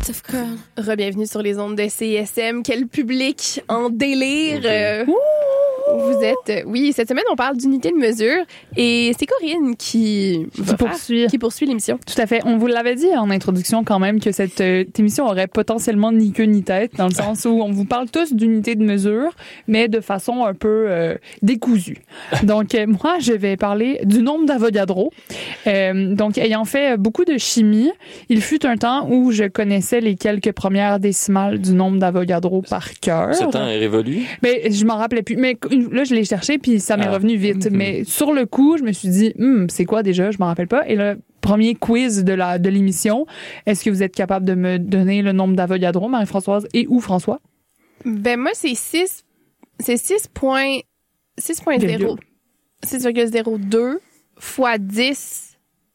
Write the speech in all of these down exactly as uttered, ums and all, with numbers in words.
Re-bienvenue sur les ondes de C S M. Quel public en délire! Euh, vous êtes... Oui, cette semaine, on parle d'unité de mesure et c'est Corinne qui, qui poursuit, qui poursuit l'émission. Tout à fait. On vous l'avait dit en introduction quand même que cette euh, émission aurait potentiellement ni queue ni tête, dans le sens où on vous parle tous d'unité de mesure, mais de façon un peu euh, décousue. Donc, euh, moi, je vais parler du nombre d'Avogadro. Euh, donc, ayant fait beaucoup de chimie, il fut un temps où je connaissais les quelques premières décimales du nombre d'Avogadro par cœur. Ce temps est révolu? Mais je m'en rappelais plus. Mais là, je l'ai cherché, puis ça m'est ah. revenu vite. Mm-hmm. Mais sur le coup, je me suis dit, hm, c'est quoi déjà? Je m'en rappelle pas. Et le premier quiz de la de l'émission, est-ce que vous êtes capable de me donner le nombre d'Avogadro, Marie-Françoise, et ou François? Ben moi, c'est six... C'est six point zéro six virgule zéro deux fois dix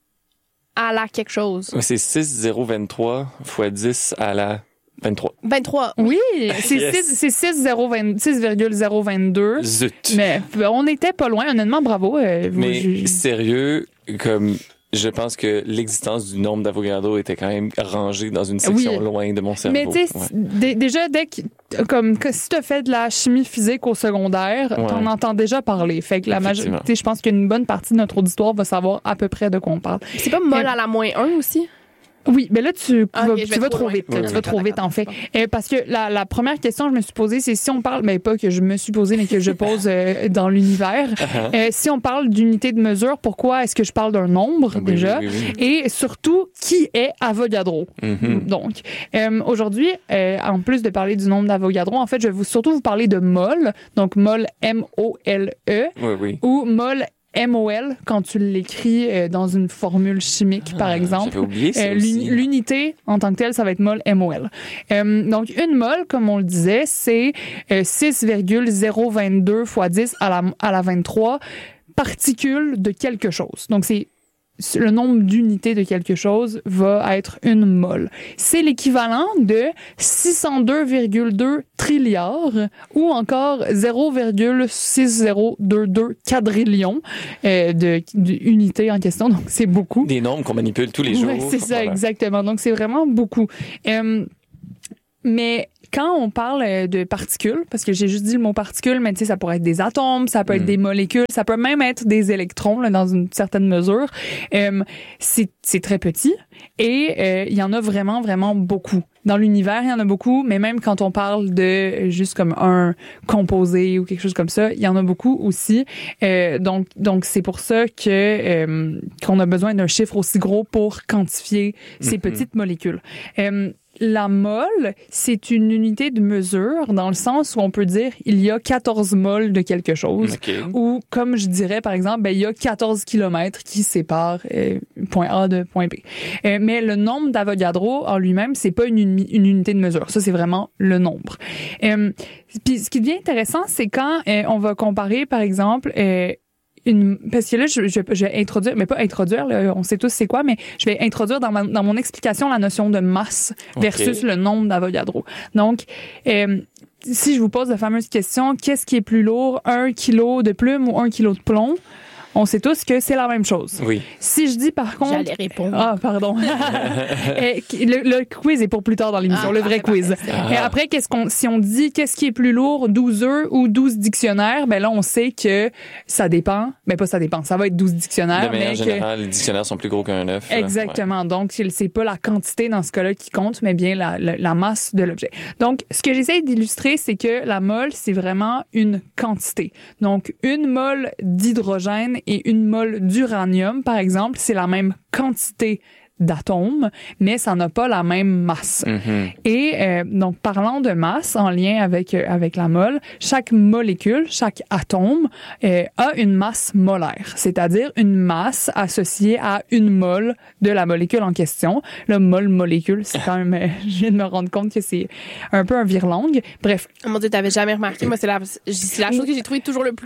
à la quelque chose. C'est six virgule zéro vingt-trois fois dix à la vingt-trois. vingt-trois. Oui, c'est yes. six virgule zéro vingt-deux. Zut. Mais on était pas loin, honnêtement, bravo. Euh, Mais je... sérieux, comme... Je pense que l'existence du nombre d'Avogadro était quand même rangée dans une section oui. loin de mon cerveau. Mais tu sais, ouais. d- déjà, dès que, comme, que si tu as fait de la chimie physique au secondaire, ouais. t'en entends déjà parler. Fait que la majorité, je pense qu'une bonne partie de notre auditoire va savoir à peu près de quoi on parle. C'est pas molle à la moins un aussi? Oui, mais là, tu, ah, vas, okay, tu vas trop, trop vite. Là, oui, tu oui, vas trop vite, en fait. Euh, parce que la, la première question que je me suis posée, c'est si on parle, mais pas que je me suis posée, mais que je pose euh, dans l'univers. Uh-huh. Euh, si on parle d'unité de mesure, pourquoi est-ce que je parle d'un nombre, oui, déjà? Oui, oui, oui. Et surtout, qui est Avogadro? Mm-hmm. Donc, euh, aujourd'hui, euh, en plus de parler du nombre d'Avogadro, en fait, je vais vous, surtout vous parler de mol. Donc, mol, M O L E. Oui, oui. Ou mol, M O L, quand tu l'écris euh, dans une formule chimique, ah, par exemple. J'avais oublié ça euh, aussi. L'unité, en tant que telle, ça va être mol M O L. Euh, donc, une mol, comme on le disait, c'est euh, six virgule zéro vingt-deux fois dix à la, à la vingt-trois particules de quelque chose. Donc, c'est le nombre d'unités de quelque chose va être une mol. C'est l'équivalent de six cent deux virgule deux trilliards ou encore zéro virgule six zéro deux deux quadrillions euh, de, d'unités en question. Donc, c'est beaucoup. Des nombres qu'on manipule tous les jours. Oui, c'est ça, voilà. Exactement. Donc, c'est vraiment beaucoup. Euh, mais quand on parle de particules, parce que j'ai juste dit le mot particules, mais tu sais, ça pourrait être des atomes, ça peut être mm. des molécules, ça peut même être des électrons, là, dans une certaine mesure. Euh, c'est, c'est très petit et euh, il y en a vraiment, vraiment beaucoup. Dans l'univers, il y en a beaucoup, mais même quand on parle de juste comme un composé ou quelque chose comme ça, il y en a beaucoup aussi. Euh, donc, donc c'est pour ça que euh, qu'on a besoin d'un chiffre aussi gros pour quantifier ces mm-hmm. petites molécules. Euh, La mol, c'est une unité de mesure dans le sens où on peut dire il y a quatorze moles de quelque chose. Okay. Ou comme je dirais, par exemple, ben, il y a quatorze kilomètres qui séparent euh, point A de point B. Euh, mais le nombre d'Avogadro en lui-même, c'est pas une, une unité de mesure. Ça, c'est vraiment le nombre. Euh, puis ce qui devient intéressant, c'est quand euh, on va comparer, par exemple, euh, Une, parce que là, je, je, je vais introduire, mais pas introduire, là, on sait tous c'est quoi, mais je vais introduire dans, ma, dans mon explication la notion de masse versus okay. le nombre d'Avogadro. Donc, euh, si je vous pose la fameuse question, qu'est-ce qui est plus lourd, un kilo de plume ou un kilo de plomb? On sait tous que c'est la même chose. Oui. Si je dis par contre... J'allais répondre. Ah, pardon. Et le, le quiz est pour plus tard dans l'émission, ah, le vrai quiz. Ah. Et après, qu'est-ce qu'on, si on dit qu'est-ce qui est plus lourd, douze œufs ou douze dictionnaires, ben là, on sait que ça dépend. Mais pas ça dépend, ça va être douze dictionnaires. De manière mais générale, que... les dictionnaires sont plus gros qu'un œuf. Exactement. Ouais. Donc, c'est pas la quantité dans ce cas-là qui compte, mais bien la, la, la masse de l'objet. Donc, ce que j'essaie d'illustrer, c'est que la mol, c'est vraiment une quantité. Donc, une mol d'hydrogène et une mol d'uranium, par exemple, c'est la même quantité d'atomes, mais ça n'a pas la même masse. Mm-hmm. Et euh, donc, parlant de masse, en lien avec euh, avec la mol, chaque molécule, chaque atome euh, a une masse molaire, c'est-à-dire une masse associée à une mol de la molécule en question. Le mol-molécule, c'est quand même... Euh, je viens de me rendre compte que c'est un peu un virelangue. Bref. Oh mon Dieu, t'avais jamais remarqué. Moi, c'est la, c'est la chose que j'ai trouvée toujours le plus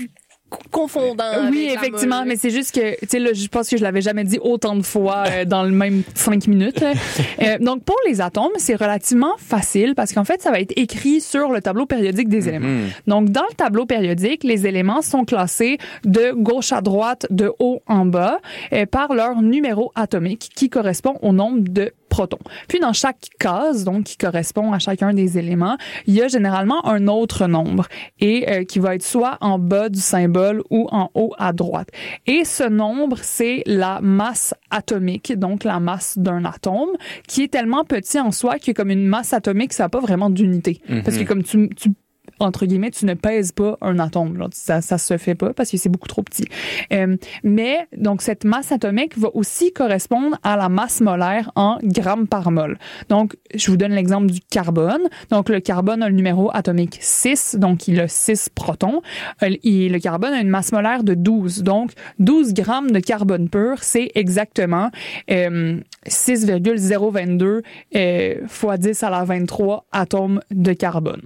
confondant. Oui, effectivement, mais c'est juste que, tu sais, là, je pense que je l'avais jamais dit autant de fois euh, dans le même cinq minutes. euh, donc, pour les atomes, c'est relativement facile parce qu'en fait, ça va être écrit sur le tableau périodique des éléments. Mm-hmm. Donc, dans le tableau périodique, les éléments sont classés de gauche à droite, de haut en bas, euh, par leur numéro atomique qui correspond au nombre de protons. Puis dans chaque case, donc qui correspond à chacun des éléments, il y a généralement un autre nombre et euh, qui va être soit en bas du symbole ou en haut à droite. Et ce nombre, c'est la masse atomique, donc la masse d'un atome, qui est tellement petit en soi que comme une masse atomique, ça n'a pas vraiment d'unité. Mm-hmm. Parce que comme tu, tu entre guillemets, tu ne pèses pas un atome. Là. Ça, ça se fait pas parce que c'est beaucoup trop petit. Euh, mais, donc, cette masse atomique va aussi correspondre à la masse molaire en grammes par mol. Donc, je vous donne l'exemple du carbone. Donc, le carbone a le numéro atomique six, donc il a six protons. Et le carbone a une masse molaire de douze. Donc, douze grammes de carbone pur, c'est exactement euh, six virgule zéro vingt-deux euh, fois dix à la vingt-trois atomes de carbone.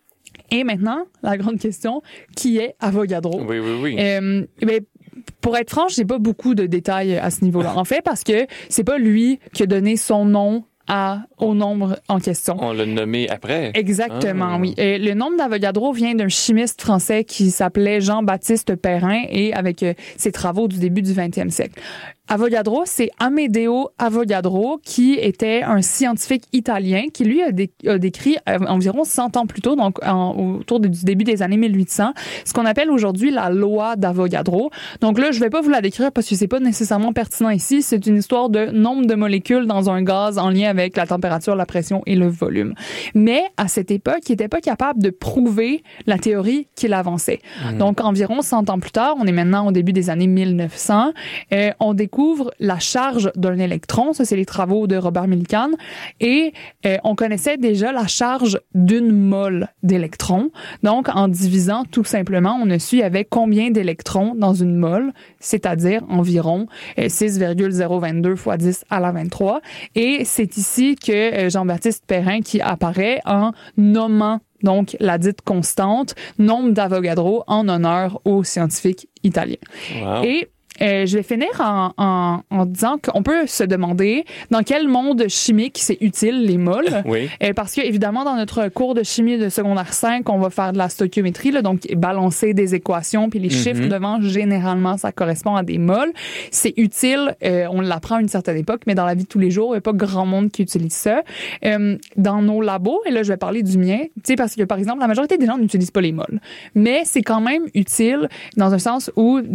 Et maintenant, la grande question, qui est Avogadro? Oui, oui, oui. Euh, ben, pour être franche, j'ai pas beaucoup de détails à ce niveau-là. En fait, parce que c'est pas lui qui a donné son nom à, au nombre en question. On l'a nommé après. Exactement, ah. oui. Et le nombre d'Avogadro vient d'un chimiste français qui s'appelait Jean-Baptiste Perrin et avec euh, ses travaux du début du vingtième siècle. Avogadro, c'est Amedeo Avogadro, qui était un scientifique italien qui, lui, a, dé- a décrit euh, environ cent ans plus tôt, donc en, autour du début des années mille huit cents, ce qu'on appelle aujourd'hui la loi d'Avogadro. Donc là, je vais pas vous la décrire parce que c'est pas nécessairement pertinent ici. C'est une histoire de nombre de molécules dans un gaz en lien avec la température, la pression et le volume. Mais à cette époque, il n'était pas capable de prouver la théorie qu'il avançait. Mmh. Donc, environ cent ans plus tard, on est maintenant au début des années mille neuf cents, euh, on découvre découvre la charge d'un électron. Ça, c'est les travaux de Robert Millikan. Et euh, on connaissait déjà la charge d'une mole d'électrons. Donc, en divisant tout simplement, on a su avec combien d'électrons dans une mole, c'est-à-dire environ euh, six virgule zéro vingt-deux fois dix à la vingt-trois. Et c'est ici que euh, Jean-Baptiste Perrin qui apparaît en nommant donc la dite constante, nombre d'Avogadro en honneur au scientifique italien. Wow. Et Euh, je vais finir en, en, en disant qu'on peut se demander dans quel monde chimique c'est utile les moles. Oui. Euh, parce que évidemment dans notre cours de chimie de secondaire cinq, on va faire de la stoichiométrie, là, donc balancer des équations, puis les mm-hmm. chiffres devant, généralement, ça correspond à des moles. C'est utile, euh, on l'apprend à une certaine époque, mais dans la vie de tous les jours, il n'y a pas grand monde qui utilise ça. Euh, dans nos labos, et là je vais parler du mien, tu sais, parce que par exemple, la majorité des gens n'utilisent pas les moles. Mais c'est quand même utile dans un sens où